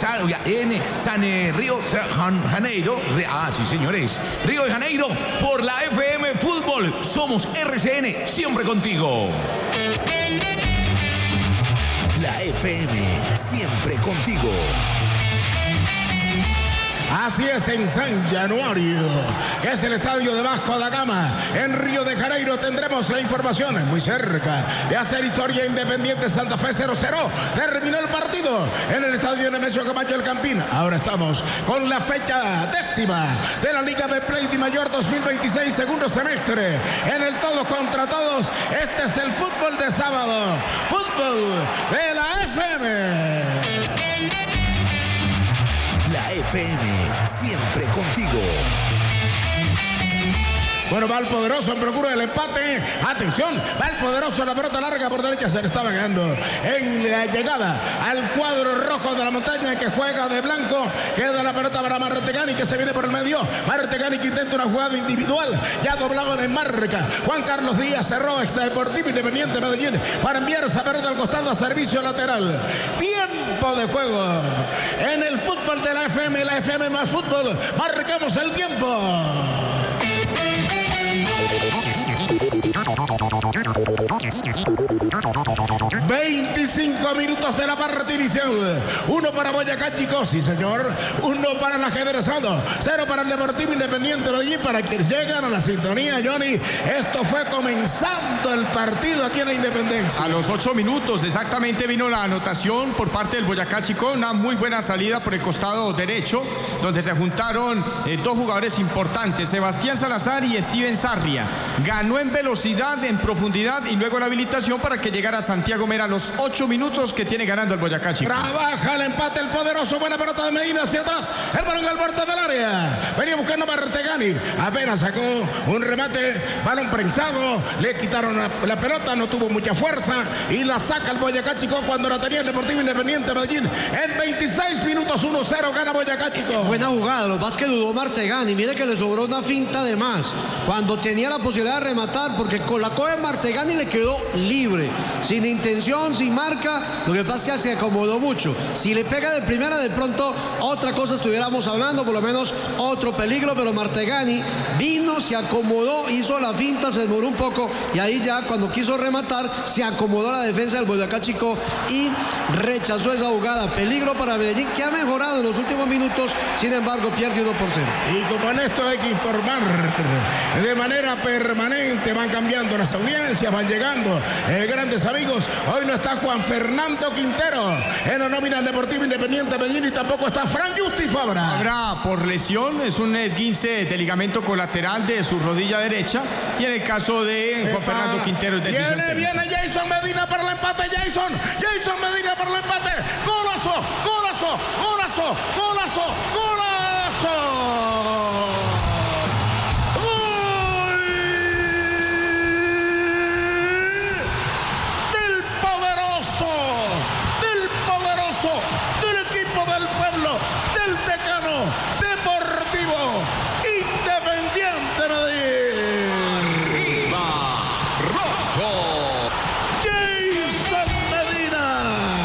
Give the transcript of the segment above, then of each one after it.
Río Janeiro. Sí, señores. Río de Janeiro por la FM Fútbol. Somos RCN, siempre contigo. La FM, siempre contigo. Así es, en San Januario, es el estadio de Vasco da Gama. En Río de Janeiro tendremos la información muy cerca de hacer historia. Independiente Santa Fe 0-0. Terminó el partido en el estadio Nemesio Camacho El Campín. Ahora estamos con la fecha 10ª de la Liga Betplay Dimayor 2026, segundo semestre. En el todos contra todos, este es el fútbol de sábado. Fútbol de la FM. La FM, siempre contigo. Bueno, va el Poderoso en procura del empate. Atención, va el Poderoso, la pelota larga por derecha. Se le está ganando en la llegada al cuadro rojo de la montaña, que juega de blanco. Queda la pelota para Martegani, que se viene por el medio. Martegani, que intenta una jugada individual. Ya doblaban en marca. Juan Carlos Díaz cerró, ex Deportivo Independiente Medellín, para enviar esa pelota al costado a servicio lateral. Tiempo de juego en el fútbol de la FM más fútbol. Marcamos el tiempo. 25 minutos de la parte inicial. 1 para Boyacá Chico, sí señor. 1 para el ajedrezado. 0 para el Deportivo Independiente Medellín. Para quienes llegan a la sintonía, Johnny, esto fue comenzando el partido aquí en la Independencia. A los 8 minutos exactamente vino la anotación por parte del Boyacá Chico. Una muy buena salida por el costado derecho, donde se juntaron dos jugadores importantes, Sebastián Salazar y Steven Sarria. Ganó en velocidad, en profundidad, y luego la habilitación para que llegara Santiago Mera a los 8 minutos que tiene ganando el Boyacá Chico. Trabaja el empate el Poderoso. Buena pelota de Medina hacia atrás. El balón al borde del área. Venía buscando Martegani. Apenas sacó un remate. Balón prensado. Le quitaron la pelota. No tuvo mucha fuerza. Y la saca el Boyacá Chico cuando la tenía el Deportivo Independiente Medellín. En 26 minutos 1-0 gana Boyacá Chico. Buena jugada. Lo más que dudó Martegani. Mire que le sobró una finta de más. Cuando tenía la posibilidad de rematar, porque con la coge Martegani le quedó libre, sin intención, sin marca. Lo que pasa es que se acomodó mucho. Si le pega de primera, de pronto otra cosa estuviéramos hablando, por lo menos otro peligro, pero Martegani vino, se acomodó, hizo la finta, se demoró un poco, y ahí ya cuando quiso rematar se acomodó la defensa del Boyacá Chico y rechazó esa jugada. Peligro para Medellín, que ha mejorado en los últimos minutos, sin embargo pierde 1-0. Y como en esto hay que informar de manera permanente, van cambiando las audiencias, van llegando grandes amigos. Hoy no está Juan Fernando Quintero en la nómina del Deportivo Independiente Medellín, y tampoco está Fran Justi Fabra. Fabra por lesión, es un esguince de ligamento colateral de su rodilla derecha, y en el caso de Juan Fernando Quintero es decisión. Viene Jason Medina para el empate. Jason Medina para el empate. Golazo. Del equipo del pueblo, del decano Deportivo Independiente Medellín. Arriba, rojo. Jason Medina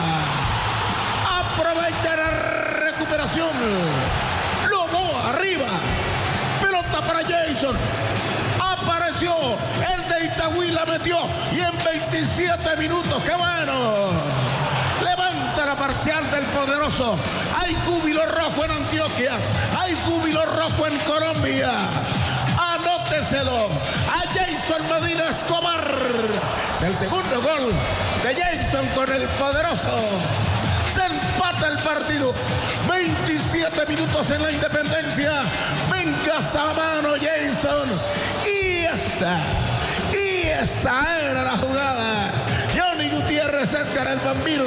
aprovecha la recuperación. Lobo arriba. Pelota para Jason. Apareció el de Itagüí, la metió, y en 27 minutos, ¡qué bueno! Levanta la parcial del Poderoso. Hay júbilo rojo en Antioquia. Hay júbilo rojo en Colombia. Anóteselo a Jason Medina Escobar. El segundo gol de Jason con el Poderoso. Se empata el partido. 27 minutos en la Independencia. Venga esa mano, Jason. Y esa era la jugada. Johnny Gutiérrez, Edgar el Bambino.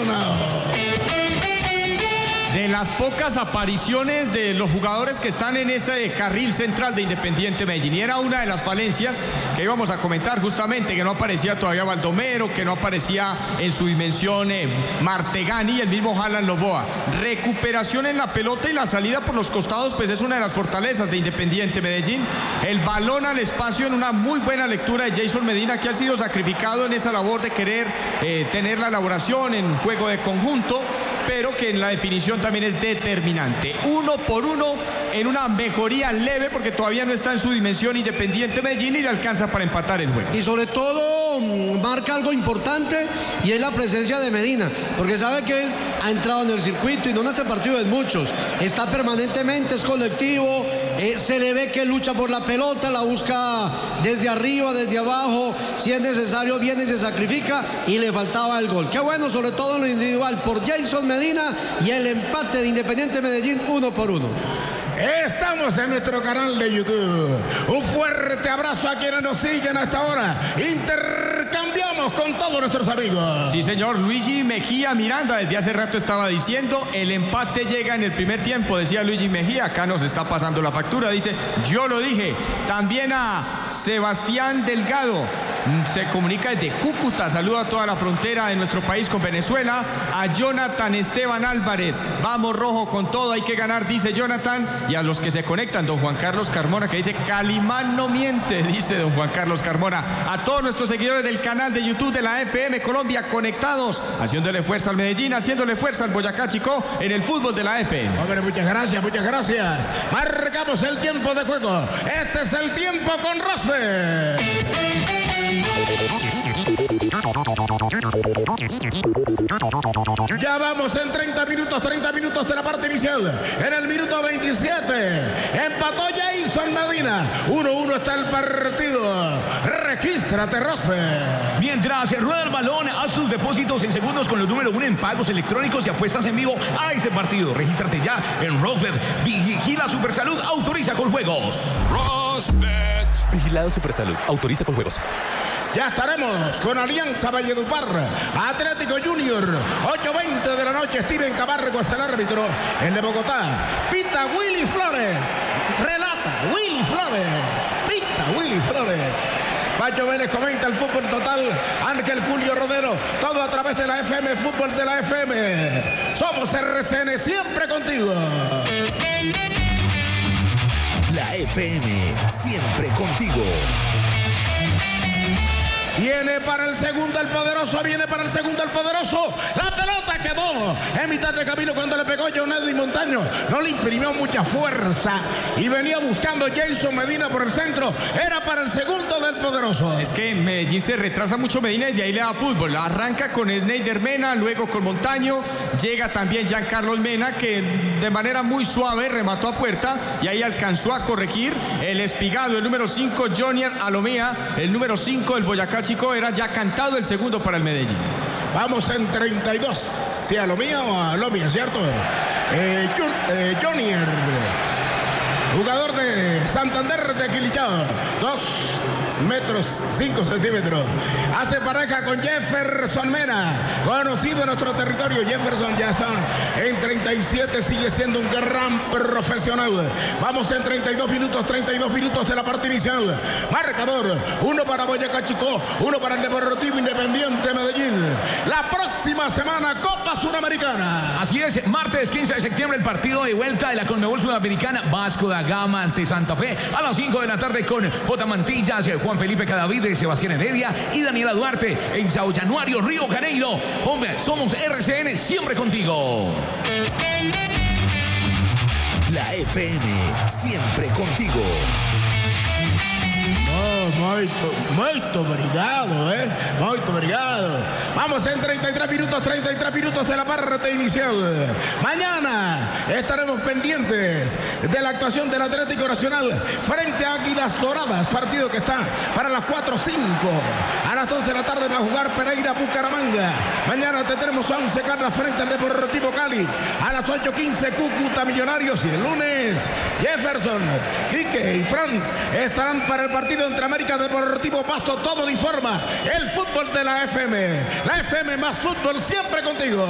De las pocas apariciones de los jugadores que están en ese carril central de Independiente Medellín, y era una de las falencias que íbamos a comentar justamente, que no aparecía todavía Baldomero, que no aparecía en su dimensión Martegani y el mismo Alan Loboa. Recuperación en la pelota y la salida por los costados, pues es una de las fortalezas de Independiente Medellín. El balón al espacio en una muy buena lectura de Jason Medina, que ha sido sacrificado en esa labor de querer tener la elaboración en juego de conjunto, pero que en la definición también es determinante. 1-1 en una mejoría leve, porque todavía no está en su dimensión Independiente Medellín y le alcanza para empatar el juego. Y sobre todo marca algo importante, y es la presencia de Medina, porque sabe que él ha entrado en el circuito y no en este partido de muchos, está permanentemente, es colectivo, se le ve que lucha por la pelota, la busca desde arriba, desde abajo, si es necesario viene y se sacrifica, y le faltaba el gol. Qué bueno, sobre todo en lo individual por Jason Medina, y el empate de Independiente Medellín 1-1. Estamos en nuestro canal de YouTube. Un fuerte abrazo a quienes nos siguen hasta ahora. Intercambiamos con todos nuestros amigos. Sí, señor. Luigi Mejía Miranda desde hace rato estaba diciendo, el empate llega en el primer tiempo, decía Luigi Mejía. Acá nos está pasando la factura, dice, yo lo dije. También a Sebastián Delgado, se comunica desde Cúcuta, saluda a toda la frontera de nuestro país con Venezuela. A Jonathan Esteban Álvarez, vamos rojo con todo, hay que ganar, dice Jonathan. Y a los que se conectan, don Juan Carlos Carmona, que dice, Calimán no miente, dice don Juan Carlos Carmona. A todos nuestros seguidores del canal de YouTube de la FM Colombia conectados, haciéndole fuerza al Medellín, haciéndole fuerza al Boyacá Chicó en el fútbol de la FM. Hombre, muchas gracias, muchas gracias. Marcamos el tiempo de juego. Este es el tiempo con Rosberg. Ya vamos en 30 minutos de la parte inicial. En el minuto 27 empató Jason Medina. 1-1 está el partido. Regístrate, Rosberg. Mientras rueda el balón, haz tus depósitos en segundos con los número 1 en pagos electrónicos y apuestas en vivo a este partido. Regístrate ya en Rosberg. Vigila Supersalud, autoriza con juegos. Rosberg. Vigilado Supersalud, autoriza con juegos. Ya estaremos con Alianza Valledupar, Atlético Junior, 8:20 de la noche. Steven Camargo es el árbitro. En de Bogotá, pita Willy Flores, relata Willy Flores, pita Willy Flores. Pacho Vélez comenta el fútbol total. Ángel Julio Rodero, todo a través de la FM, fútbol de la FM. Somos RCN, siempre contigo. La FM, siempre contigo. Viene para el segundo el poderoso, viene para el segundo el poderoso. La pelota quedó en mitad de camino cuando le pegó John Eddy Montaño. No le imprimió mucha fuerza y venía buscando Jason Medina por el centro. Era para el segundo del poderoso. Es que en Medellín se retrasa mucho Medina y de ahí le da fútbol. Arranca con Sneider Mena, luego con Montaño. Llega también Giancarlo Mena, que de manera muy suave remató a puerta y ahí alcanzó a corregir el espigado. El número 5, Jonier Alomía. El número 5, el Boyacá Chico, era ya cantado el segundo para el Medellín. Vamos en 32. Sí, Alomía o Alomía, ¿cierto? Jonier, jugador de Santander de Quilichao. 2 metros 5 centímetros. Hace pareja con Jefferson Mena, conocido en nuestro territorio. Jefferson ya está en 37, sigue siendo un gran profesional. Vamos en 32 minutos de la parte inicial. Marcador, 1 para Boyacá Chicó, 1 para el Deportivo Independiente Medellín. La próxima semana, Copa Suramericana. Así es, martes 15 de septiembre, el partido de vuelta de la Conmebol Sudamericana, Vasco da Gama ante Santa Fe, a las 5 de la tarde con J. Mantillas, Juan Felipe Cadavid, Sebastián Heredia y Daniela Duarte en Sao Januario, Río Janeiro. Hombre, somos RCN, siempre contigo. La FM, siempre contigo. Muito obrigado, muito obrigado. Vamos en 33 minutos de la parte inicial. Mañana estaremos pendientes de la actuación del Atlético Nacional frente a Águilas Doradas, partido que está para las 4:05. A las 2 de la tarde va a jugar Pereira Bucaramanga. Mañana tendremos a 11 Caldas frente al Deportivo Cali. A las 8:15 Cúcuta Millonarios, y el lunes Jefferson, Quique y Fran estarán para el partido entre América Deportivo Pasto. Todo lo informa el fútbol de la FM. La FM más fútbol, siempre contigo.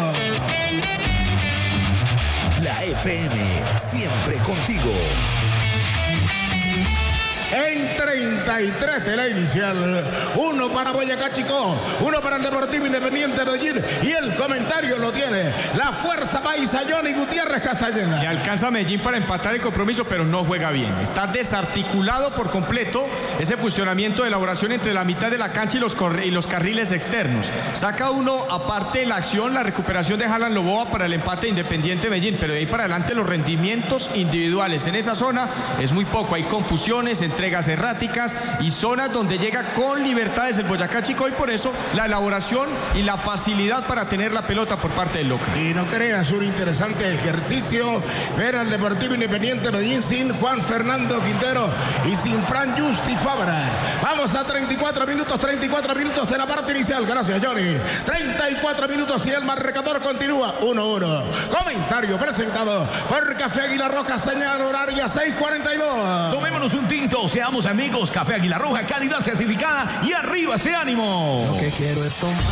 La FM, siempre contigo. en 33 de la inicial. 1 para Boyacá Chicó, 1 para el Deportivo Independiente Medellín. Y el comentario lo tiene la fuerza paisa Johnny Gutiérrez Castañeda. Y alcanza a Medellín para empatar el compromiso, pero no juega bien. Está desarticulado por completo ese funcionamiento de elaboración entre la mitad de la cancha y los carriles externos. Saca uno aparte la acción, la recuperación de Alan Loboa para el empate de Independiente Medellín, pero de ahí para adelante los rendimientos individuales en esa zona es muy poco. Hay confusiones, entregas erráticas y zonas donde llega con libertades el Boyacá Chicó, y por eso la elaboración y la facilidad para tener la pelota por parte del local. Y no creas, un interesante ejercicio ver al Deportivo Independiente Medellín sin Juan Fernando Quintero y sin Fran Justi Fabra. Vamos a 34 minutos de la parte inicial. Gracias, Johnny. 34 minutos y el marcador continúa 1-1. Comentario presentado por Café Águila Roja, señal horaria 6:42. Tomémonos un tinto, seamos amigos. Café Águila Roja, calidad certificada y arriba ese ánimo. Lo que quiero es tomar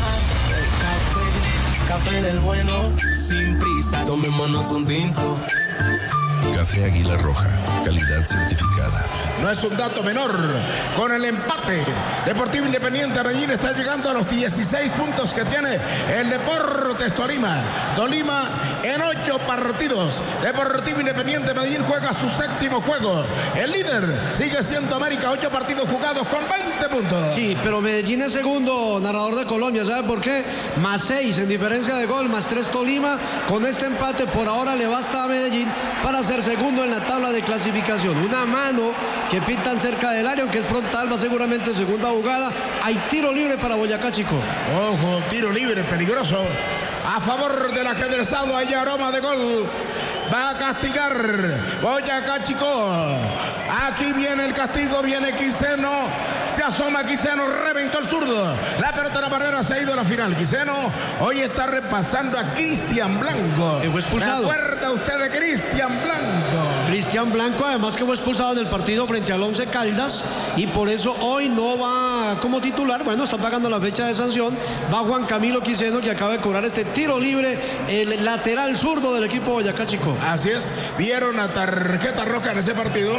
café del bueno, sin prisa, tomémonos un tinto. Café Águila Roja, calidad certificada. No es un dato menor. Con el empate, Deportivo Independiente Medellín está llegando a los 16 puntos que tiene el Deportes Tolima. Tolima en 8 partidos. Deportivo Independiente Medellín juega su 7º juego. El líder sigue siendo América, 8 partidos jugados con 20 puntos. Sí, pero Medellín es segundo, narrador de Colombia. ¿Sabe por qué? Más 6 en diferencia de gol, más 3 Tolima. Con este empate por ahora le basta a Medellín para ser segundo en la tabla de clasificación. Una mano que pitan cerca del área, aunque es frontal, va seguramente segunda jugada. Hay tiro libre para Boyacá Chicó. Ojo, tiro libre, peligroso. A favor del ajedrezado, hay aroma de gol. Va a castigar Boyacá Chicó. Aquí viene el castigo, viene Quiseno. Se asoma Quiseno, reventó el zurdo. La pelota de la barrera se ha ido a la final. Quiseno hoy está repasando a Cristian Blanco. Fue expulsado. ¿Se acuerda usted de Cristian Blanco? Cristian Blanco, además que fue expulsado en el partido frente al Once Caldas, y por eso hoy no va como titular. Bueno, está pagando la fecha de sanción. Va Juan Camilo Quiseno, que acaba de cobrar este tiro libre, el lateral zurdo del equipo Boyacá Chicó. Así es, vieron la tarjeta roja en ese partido.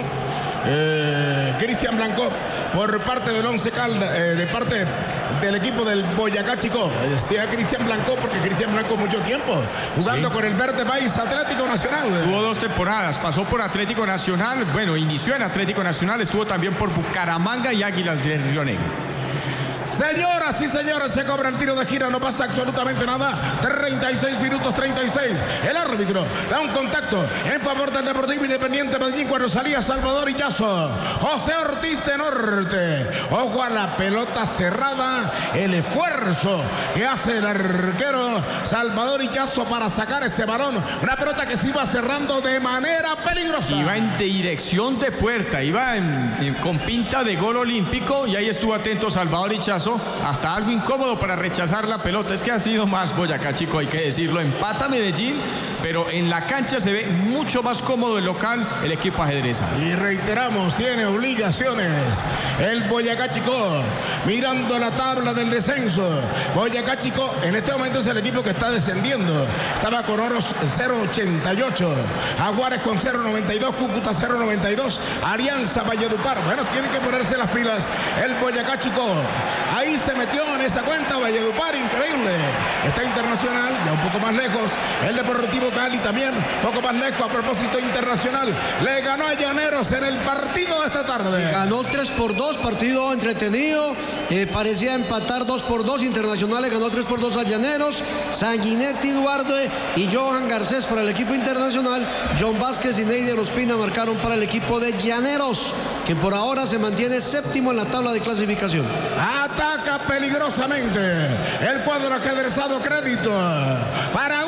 Cristian Blanco por parte del Once Caldas, de parte del equipo del Boyacá Chicó. Decía Cristian Blanco porque Cristian Blanco mucho tiempo jugando con el Verde País Atlético Nacional. Tuvo 2 temporadas, pasó por Atlético Nacional, bueno, inició en Atlético Nacional, estuvo también por Bucaramanga y Águilas de Río Negro. Señoras y señores, se cobra el tiro de gira, no pasa absolutamente nada. 36 minutos 36. El árbitro da un contacto en favor del Deportivo Independiente Medellín cuando salía Salvador Illazo. José Ortiz de Norte. Ojo a la pelota cerrada. El esfuerzo que hace el arquero Salvador Illazo para sacar ese balón. Una pelota que se iba cerrando de manera peligrosa. Iba en dirección de puerta, iba con pinta de gol olímpico, y ahí estuvo atento Salvador Illazo. Hasta algo incómodo para rechazar la pelota. Es que ha sido más Boyacá Chicó, hay que decirlo. Empata Medellín, pero en la cancha se ve mucho más cómodo el local, el equipo ajedreza. Y reiteramos, tiene obligaciones el Boyacá Chicó, mirando la tabla del descenso. Boyacá Chicó en este momento es el equipo que está descendiendo. Estaba con Oros 0.88, Jaguares con 0.92, Cúcuta 0.92, Alianza Valledupar. Bueno, tienen que ponerse las pilas el Boyacá Chicó. Ahí se metió en esa cuenta Valledupar, increíble. Está Internacional, ya un poco más lejos. El Deportivo Cali también, poco más lejos. A propósito internacional, le ganó a Llaneros en el partido de esta tarde. Ganó 3-2, partido entretenido. Parecía empatar 2-2. Internacional le ganó 3-2 a Llaneros. Sanguinetti, Duarte y Johan Garcés para el equipo Internacional. John Vázquez y Neider Ospina marcaron para el equipo de Llaneros, que por ahora se mantiene séptimo en la tabla de clasificación. Ataca peligrosamente el cuadro ajedrezado. Crédito para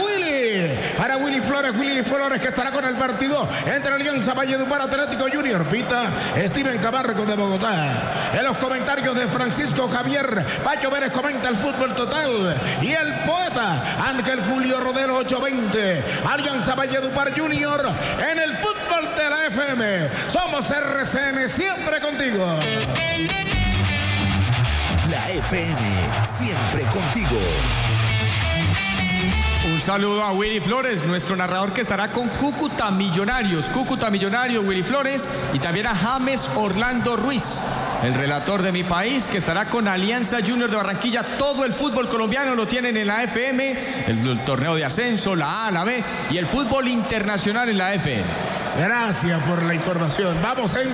Willy Flores, que estará con el partido entre Alianza Valledupar Atlético Junior. Pita Steven Camargo de Bogotá. En los comentarios de Francisco Javier Pacho Pérez comenta el fútbol total, y el poeta Ángel Julio Rodero 820. Alianza Valledupar Junior en el fútbol de la FM. Somos RCN, siempre contigo. La FM, siempre contigo. Un Un saludo a Willy Flores, nuestro narrador que estará con Cúcuta Millonarios, Willy Flores, y también a James Orlando Ruiz, el relator de mi país, que estará con Alianza Junior de Barranquilla. Todo el fútbol colombiano lo tienen en la FM, el torneo de ascenso, la A, la B y el fútbol internacional en la FM. Gracias por la información. Vamos en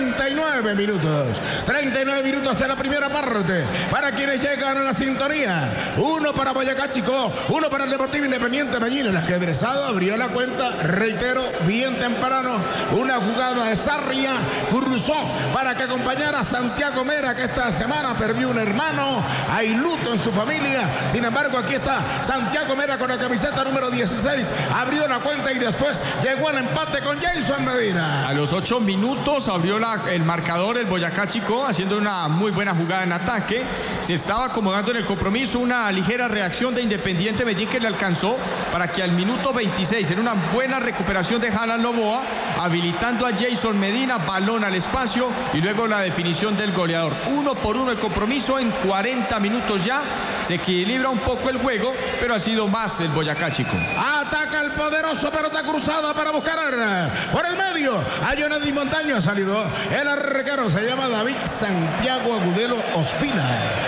39 minutos. 39 minutos de la primera parte. Para quienes llegan a la sintonía. Uno para Boyacá Chicó, uno para el Deportivo Independiente Medellín. El ajedrezado abrió la cuenta, reitero, bien temprano. Una jugada de Sarria, cruzó para que acompañara a Santiago Mera, que esta semana perdió un hermano. Hay luto en su familia. Sin embargo, aquí está Santiago Mera con la camiseta número 16. Abrió la cuenta y después llegó al empate con Jason Medina. A los 8 minutos abrió el marcador el Boyacá Chicó, haciendo una muy buena jugada en ataque. Se estaba acomodando en el compromiso, una ligera reacción de Independiente Medellín que le alcanzó para que al minuto 26, en una buena recuperación de Jalan Loboa, habilitando a Jason Medina, balón al espacio y luego la definición del goleador. 1-1 el compromiso en 40 minutos ya. Se equilibra un poco el juego, pero ha sido más el Boyacá Chicó. Ataca el poderoso, pelota cruzada para buscar por el medio. A Jonathan Montaño ha salido. El arquero se llama David Santiago Agudelo Ospina.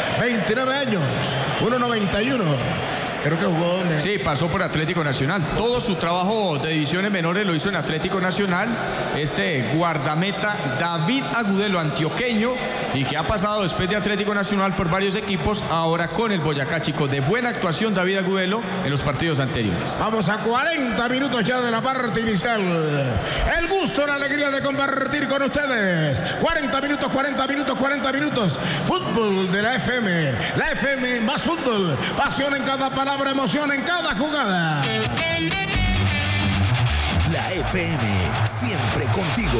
29 años, 1.91. Creo que jugó donde... Sí, pasó por Atlético Nacional. Todo su trabajo de divisiones menores lo hizo en Atlético Nacional. Este guardameta David Agudelo, antioqueño, y que ha pasado después de Atlético Nacional por varios equipos, ahora con el Boyacá Chicó. De buena actuación David Agudelo en los partidos anteriores. Vamos a 40 minutos ya de la parte inicial. El gusto, la alegría de compartir con ustedes. 40 minutos, 40 minutos, 40 minutos. Fútbol de la FM. La FM más fútbol. Pasión en cada palabra. Emoción en cada jugada. La FM, siempre contigo.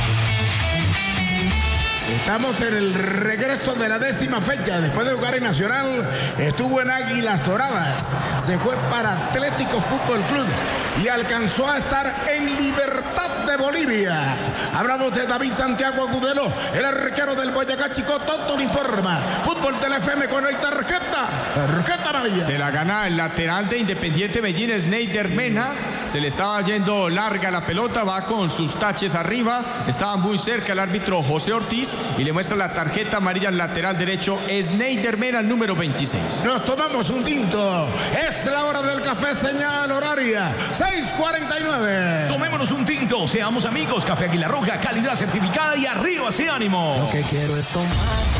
Estamos en el regreso de la 10ª fecha. Después de jugar en Nacional, estuvo en Águilas Doradas. Se fue para Atlético Fútbol Club y alcanzó a estar en Libertad de Bolivia. Hablamos de David Santiago Agudelo, el arquero del Boyacá Chicó. Toto le informa. Fútbol de la FM con el tarjeta amarilla. Se la gana el lateral de Independiente Medellín, Sneider Mena. Se le estaba yendo larga la pelota, va con sus taches arriba. Estaba muy cerca el árbitro José Ortiz y le muestra la tarjeta amarilla al lateral derecho, Sneider Mena, número 26. Nos tomamos un tinto. Es la hora del café, señal horaria 6:49. Tomémonos un tinto, seamos amigos. Café Águila Roja, calidad certificada y arriba ese ánimo. Lo que quiero es tomar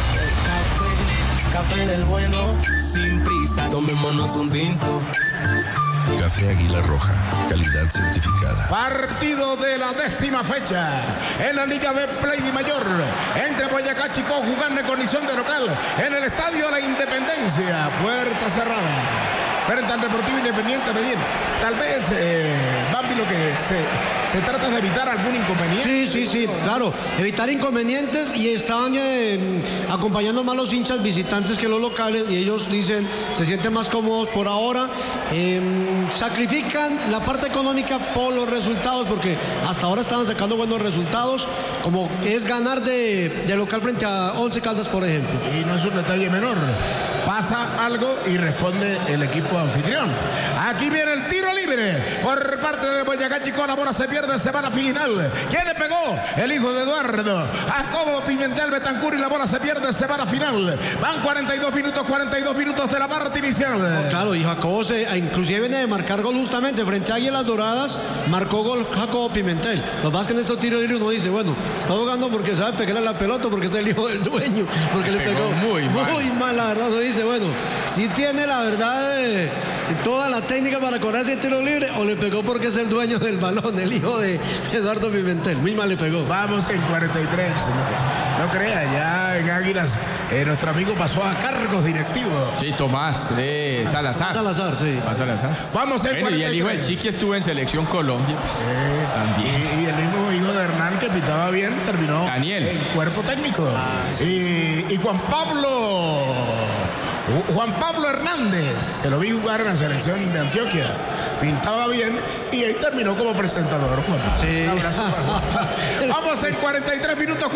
café del bueno, sin prisa, tomémonos un tinto. Café Águila Roja, calidad certificada. Partido de la 10ª fecha en la Liga B Play de Mayor entre Boyacá Chicó jugando en condición de local en el Estadio La Independencia, puerta cerrada, frente al Deportivo Independiente Medellín. Tal vez, Bambi, lo que se trata de evitar algún inconveniente. Sí, claro, evitar inconvenientes, y estaban acompañando más los hinchas visitantes que los locales, y ellos dicen, se sienten más cómodos por ahora. Sacrifican la parte económica por los resultados, porque hasta ahora estaban sacando buenos resultados, como es ganar de local frente a Once Caldas, por ejemplo. Y no es un detalle menor. Pasa algo y responde el equipo anfitrión. Aquí viene el tiro libre por parte de Boyacá Chicó. La bola se pierde, se va a la final. ¿Quién le pegó? El hijo de Eduardo Jacobo Pimentel Betancur, y la bola se pierde, se va a la final. Van 42 minutos de la parte inicial. No, claro, y Jacobo inclusive viene de marcar gol justamente frente a Águilas Doradas. Marcó gol Jacobo Pimentel. Lo más que en estos tiros libres uno dice, bueno, está jugando porque sabe pegarle la pelota, porque es el hijo del dueño, porque le pegó muy mal, la verdad. Uno dice, bueno, si tiene la verdad toda la técnica para correr ese tiro libre, o le pegó porque es el dueño del balón, el hijo de Eduardo Pimentel. Muy mal le pegó. Vamos en 43. No crea, ya en Águilas nuestro amigo pasó a cargos directivos. Sí, Tomás Salazar. Salazar, sí. Vamos en 43. Y el hijo del Chiqui estuvo en Selección Colombia. También. Y el mismo hijo de Hernán, que pitaba bien, terminó Daniel en cuerpo técnico. Sí. Y Juan Pablo Juan Pablo Hernández, que lo vi jugar en la selección de Antioquia. Pintaba bien y ahí terminó como presentador, Juan. Sí. Un abrazo para Juan. Vamos en 43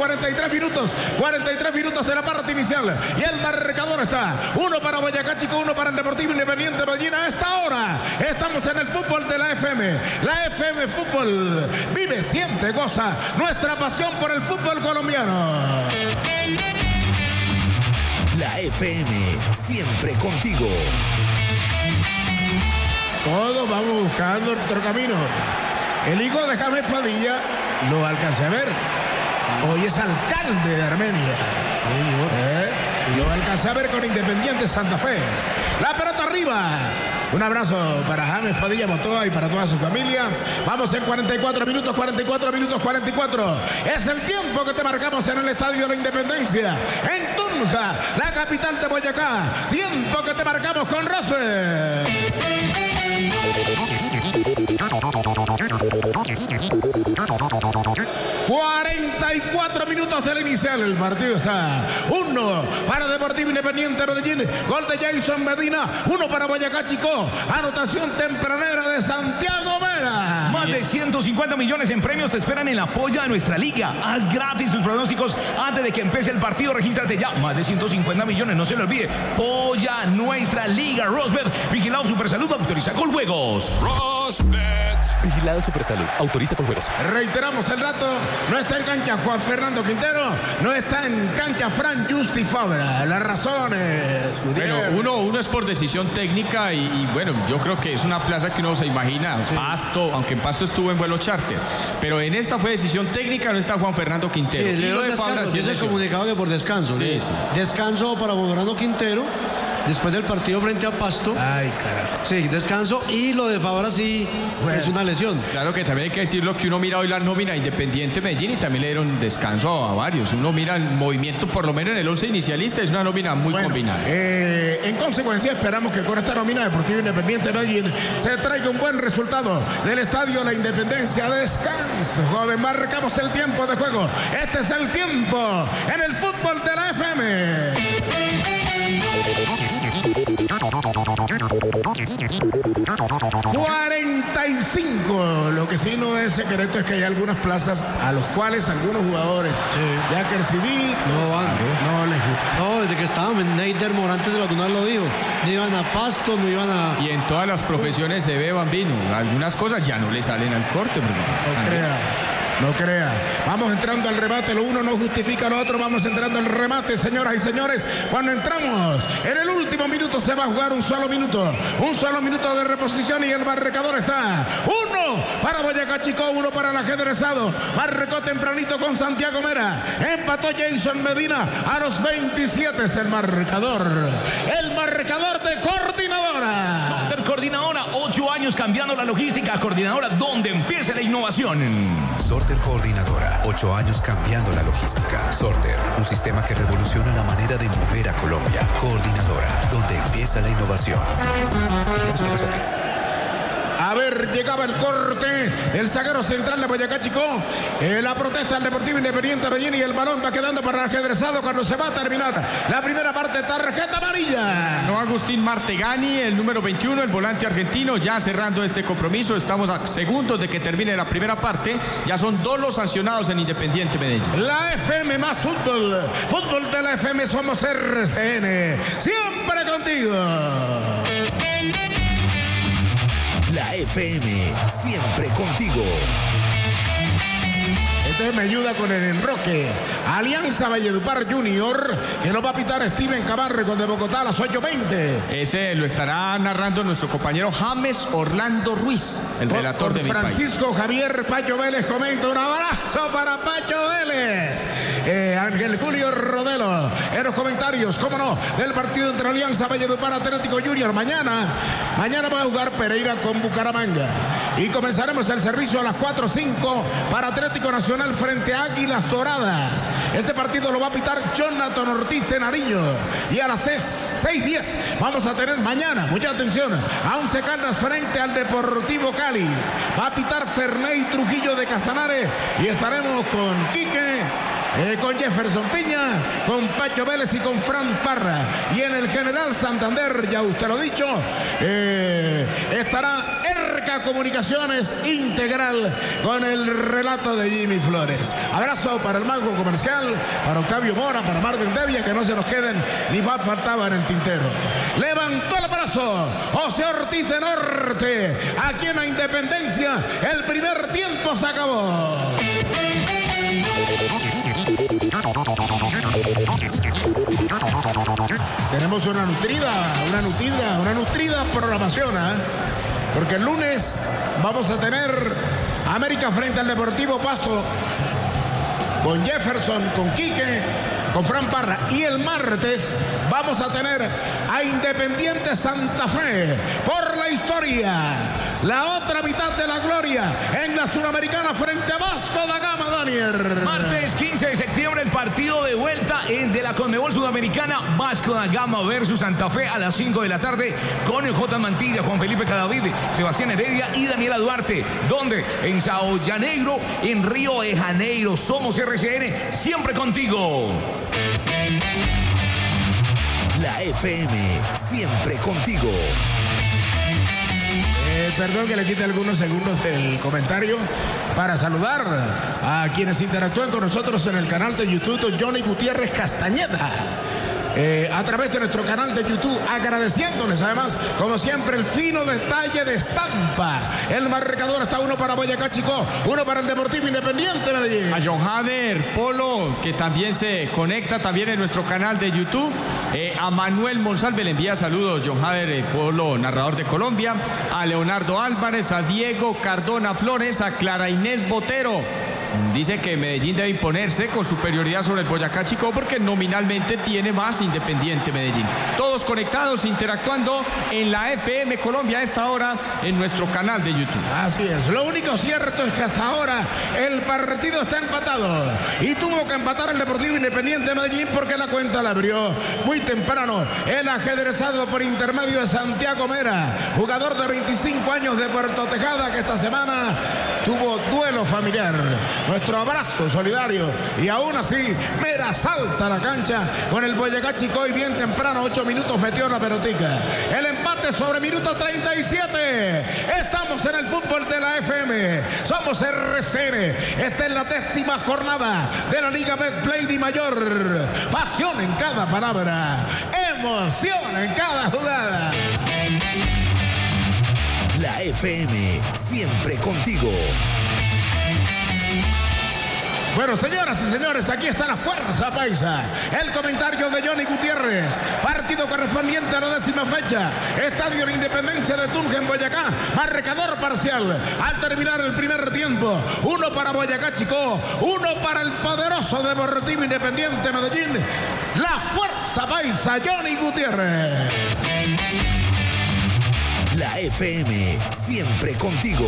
minutos de la parte inicial. Y el marcador está 1 para Boyacá Chico, 1 para el Deportivo Independiente Medellín. A esta hora estamos en el fútbol de la FM. La FM Fútbol vive, siente, goza nuestra pasión por el fútbol colombiano. La FM, siempre contigo. Todos vamos buscando nuestro camino. El hijo de James Padilla lo alcancé a ver. Hoy es alcalde de Armenia. Lo alcancé a ver con Independiente Santa Fe. La pelota arriba. Un abrazo para James Padilla Motoa y para toda su familia. Vamos en 44 minutos. Es el tiempo que te marcamos en el Estadio de la Independencia. En Tunja, la capital de Boyacá. Tiempo que te marcamos con Rosberg. 44 minutos del inicial. El partido está 1 para Deportivo Independiente Medellín. Gol de Jason Medina. 1 para Boyacá Chico. Anotación tempranera de Santiago Mera. Más de 150 millones en premios te esperan en la polla de nuestra liga. Haz gratis tus pronósticos antes de que empiece el partido. Regístrate ya. Más de 150 millones, no se lo olvide. Polla nuestra liga. Rosberg, vigilado Supersalud, autoriza con juegos. Vigilado Supersalud, autoriza con juegos. Reiteramos el dato. No está en cancha Juan Fernando Quintero. No está en cancha Fran Justi Fabra. Las razones, bueno, uno es por decisión técnica y bueno, yo creo que es una plaza que uno se imagina. Pasto, aunque en Pasto estuvo en vuelo charter. Pero en esta fue decisión técnica, no está Juan Fernando Quintero. Sí, y lo de Fabra sí es el comunicado que por descanso. Sí, sí. Descanso para Juan Fernando Quintero. Después del partido frente a Pasto. Ay, carajo. Sí, descanso. Y lo de Fabra sí es una lesión. Claro que también hay que decirlo que uno mira hoy la nómina Independiente Medellín y también le dieron descanso a varios. Uno mira el movimiento, por lo menos en el 11 inicialista, es una nómina muy combinada. En consecuencia, esperamos que con esta nómina Deportivo Independiente Medellín se traiga un buen resultado del Estadio La Independencia. Descanso, joven. Marcamos el tiempo de juego. Este es el tiempo en el fútbol de la FM. 45. Lo que sí no es secreto es que hay algunas plazas a los cuales algunos jugadores ya que el CD no les gusta. No, desde que estábamos en Neider Morantes de la Laguna lo dijo. No iban a Pasto, no iban a... Y en todas las profesiones se ve, Bambino. Algunas cosas ya no le salen al corte. No crea. Vamos entrando al remate. Lo uno no justifica lo otro. Vamos entrando al remate, señoras y señores. Cuando entramos en el último minuto se va a jugar un solo minuto. Un solo minuto de reposición y el marcador está 1 para Boyacá Chico, 1 para el ajedrezado. Marcó tempranito con Santiago Mera. Empató Jason Medina a los 27. Es el marcador. El marcador de Coordinadora. Coordinadora, 8 años cambiando la logística. Coordinadora, donde empiece la innovación. Sorter Coordinadora, 8 años cambiando la logística. Sorter, un sistema que revoluciona la manera de mover a Colombia. Coordinadora, donde empieza la innovación. A ver, llegaba el corte. El zaguero central de Boyacá Chico. La protesta del Deportivo Independiente Medellín y el balón va quedando para el ajedrezado cuando se va a terminar la primera parte. Tarjeta amarilla. No, Agustín Martegani, el número 21, el volante argentino, ya cerrando este compromiso. Estamos a segundos de que termine la primera parte. Ya son 2 los sancionados en Independiente Medellín. La FM más fútbol. Fútbol de la FM, somos RCN. Siempre contigo. La FM, siempre contigo. Entonces me ayuda con el enroque. Alianza Valledupar Junior, que lo va a pitar Steven Cabarre de Bogotá a las 8:20. Ese lo estará narrando nuestro compañero James Orlando Ruiz, el relator de mi país. Francisco Javier Pacho Vélez comenta. Un abrazo para Pacho Vélez. Ángel Julio Rodelo en los comentarios, cómo no, del partido entre Alianza Valledupar Atlético Junior. Mañana va a jugar Pereira con Bucaramanga. Y comenzaremos el servicio a las 4:05 para Atlético Nacional frente a Águilas Doradas. Ese partido lo va a pitar Jonathan Ortiz de Nariño. Y a las 6:10 vamos a tener mañana, mucha atención, a Once Caldas frente al Deportivo Cali. Va a pitar Ferney Trujillo de Casanare y estaremos con Quique con Jefferson Piña, con Pacho Vélez y con Fran Parra. Y en el General Santander, ya usted lo ha dicho, estará ERCA Comunicaciones Integral con el relato de Jimmy Flores. Abrazo para el mago comercial, para Octavio Mora, para Martín Devia, que no se nos queden ni más faltaba en el tintero. Levantó el brazo José Ortiz de Norte, aquí en la Independencia, el primer tiempo se acabó. Tenemos una nutrida programación, ¿eh? Porque el lunes vamos a tener América frente al Deportivo Pasto con Jefferson, con Quique, con Fran Parra. Y el martes vamos a tener a Independiente Santa Fe por la historia. La otra mitad de la gloria en la Suramericana frente a Vasco da Gama, Daniel. Martes 15 de septiembre, el partido de vuelta de la Conmebol Sudamericana. Vasco da Gama versus Santa Fe a las 5 de la tarde con el J. Mantilla, Juan Felipe Cadavid, Sebastián Heredia y Daniela Duarte. ¿Dónde? En Sao Janeiro, en Río de Janeiro. Somos RCN, siempre contigo. La FM, siempre contigo. Perdón que le quite algunos segundos del comentario para saludar a quienes interactúan con nosotros en el canal de YouTube Johnny Gutiérrez Castañeda. A través de nuestro canal de YouTube, agradeciéndoles además, como siempre, el fino detalle de estampa. El marcador está 1 para Boyacá Chicó, 1 para el Deportivo Independiente Medellín. A John Hader Polo, que también se conecta también en nuestro canal de YouTube. A Manuel Monsalve le envía saludos, John Hader Polo, narrador de Colombia. A Leonardo Álvarez, a Diego Cardona Flores, a Clara Inés Botero. Dice que Medellín debe imponerse con superioridad sobre el Boyacá Chicó porque nominalmente tiene más Independiente Medellín. Todos conectados, interactuando en la FM Colombia a esta hora en nuestro canal de YouTube. Así es, lo único cierto es que hasta ahora el partido está empatado y tuvo que empatar el Deportivo Independiente Medellín porque la cuenta la abrió muy temprano el ajedrezado por intermedio de Santiago Mera, jugador de 25 años de Puerto Tejada, que esta semana tuvo duelo familiar. Nuestro abrazo solidario y aún así Mera salta a la cancha con el Boyacá Chicó y bien temprano, 8 minutos metió la pelotica. El empate sobre minuto 37. Estamos en el fútbol de la FM. Somos RCN. Esta es la 10ª jornada de la Liga Betplay de Mayor. Pasión en cada palabra, emoción en cada jugada. La FM, siempre contigo. Bueno, señoras y señores, aquí está la fuerza paisa. El comentario de Johnny Gutiérrez. Partido correspondiente a la 10ª fecha. Estadio de Independencia de Tunja en Boyacá. Marcador parcial. Al terminar el primer tiempo, 1 para Boyacá Chicó, 1 para el poderoso Deportivo Independiente Medellín. La fuerza paisa, Johnny Gutiérrez. La FM, siempre contigo.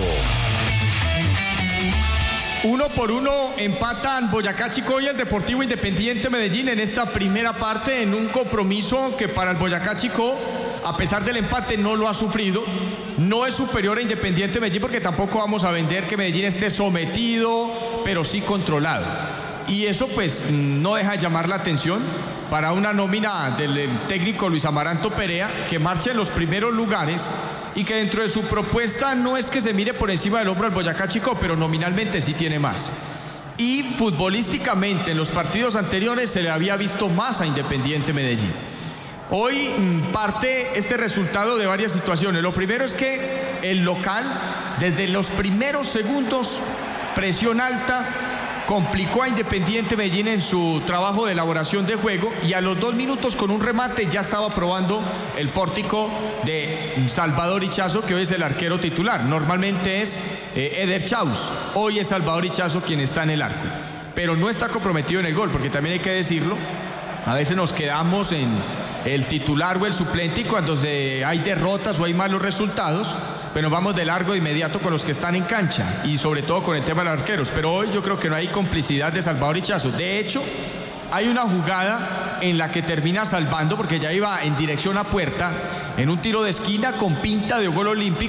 1-1 empatan Boyacá Chicó y el Deportivo Independiente Medellín en esta primera parte, en un compromiso que para el Boyacá Chicó, a pesar del empate, no lo ha sufrido. No es superior a Independiente Medellín porque tampoco vamos a vender que Medellín esté sometido, pero sí controlado. Y eso pues no deja de llamar la atención para una nómina del técnico Luis Amaranto Perea, que marcha en los primeros lugares y que dentro de su propuesta no es que se mire por encima del hombro al Boyacá Chicó, pero nominalmente sí tiene más. Y futbolísticamente en los partidos anteriores se le había visto más a Independiente Medellín. Hoy parte este resultado de varias situaciones. Lo primero es que el local, desde los primeros segundos, presión alta, complicó a Independiente Medellín en su trabajo de elaboración de juego y a los 2 minutos con un remate ya estaba probando el pórtico de Salvador Ichazo, que hoy es el arquero titular. Normalmente es Eder Chaus, hoy es Salvador Ichazo quien está en el arco, pero no está comprometido en el gol, porque también hay que decirlo, a veces nos quedamos en el titular o el suplente y cuando hay derrotas o hay malos resultados, pero vamos de largo de inmediato con los que están en cancha y sobre todo con el tema de los arqueros. Pero hoy yo creo que no hay complicidad de Salvador Ichazo. De hecho, hay una jugada en la que termina salvando porque ya iba en dirección a puerta en un tiro de esquina con pinta de gol olímpico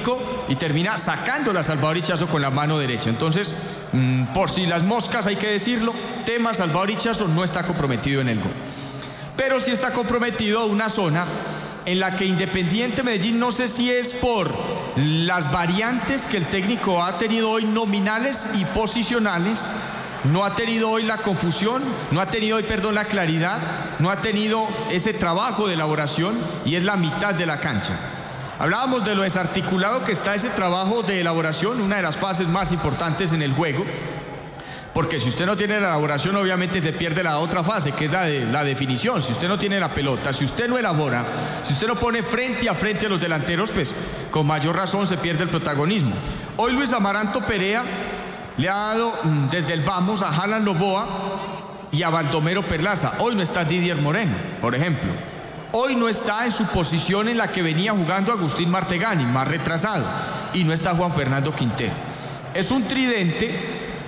y termina sacándola a Salvador Ichazo con la mano derecha. Entonces, por si las moscas hay que decirlo, tema Salvador Ichazo no está comprometido en el gol. Pero sí está comprometido una zona en la que Independiente Medellín, no sé si es por las variantes que el técnico ha tenido hoy nominales y posicionales, no ha tenido hoy la confusión, no ha tenido hoy, la claridad, no ha tenido ese trabajo de elaboración y es la mitad de la cancha. Hablábamos de lo desarticulado que está ese trabajo de elaboración, una de las fases más importantes en el juego, porque si usted no tiene la elaboración, obviamente se pierde la otra fase, que es la de la definición. Si usted no tiene la pelota, si usted no elabora, si usted no pone frente a frente a los delanteros, pues con mayor razón se pierde el protagonismo. Hoy Luis Amaranto Perea le ha dado desde el vamos a Alan Noboa y a Baldomero Perlaza. Hoy no está Didier Moreno, por ejemplo. Hoy no está en su posición en la que venía jugando Agustín Martegani, más retrasado. Y no está Juan Fernando Quintero. Es un tridente